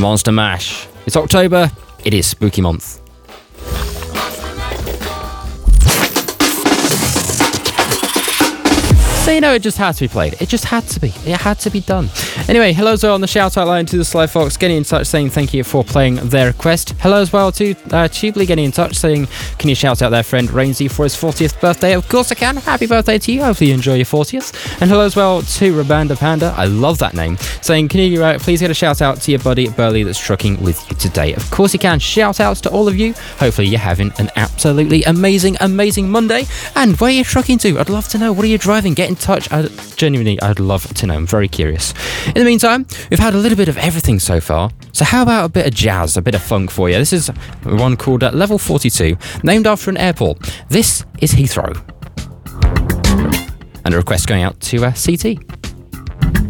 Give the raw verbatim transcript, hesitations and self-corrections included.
Monster Mash. It's October. It is spooky month. So, you know, it just had to be played. It just had to be. It had to be done. Anyway, hello as well on the shout-out line to the Sly Fox, getting in touch saying thank you for playing their request. Hello as well to uh, Tubely getting in touch saying, can you shout out their friend Rainsy for his fortieth birthday? Of course I can. Happy birthday to you. Hopefully you enjoy your fortieth. And hello as well to Rabanda Panda. I love that name. Saying, can you uh, please get a shout-out to your buddy Burley that's trucking with you today? Of course you can. Shout-outs to all of you. Hopefully you're having an absolutely amazing, amazing Monday. And where are you trucking to? I'd love to know. What are you driving? Get in touch. I, genuinely, I'd love to know. I'm very curious. In the meantime, we've had a little bit of everything so far. So how about a bit of jazz, a bit of funk for you? This is one called uh, Level forty-two, named after an airport. This is Heathrow. And a request going out to uh, C T.